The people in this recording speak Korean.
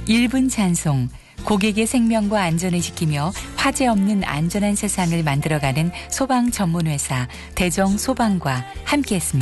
1분 찬송, 고객의 생명과 안전을 지키며 화재 없는 안전한 세상을 만들어가는 소방 전문회사 대정소방과 함께했습니다.